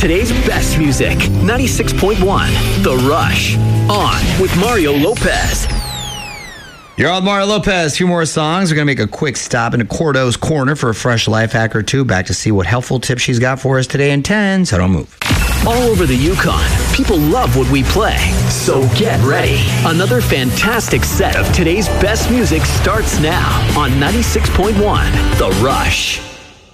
today's best music. 96.1 The Rush. On with Mario Lopez. You're on Mario Lopez. A few more songs. We're going to make a quick stop into Cordo's Corner for a fresh life hack or two. Back to see what helpful tips she's got for us today in 10, so don't move. All over the Yukon, people love what we play. So get ready. Another fantastic set of today's best music starts now on 96.1 The Rush.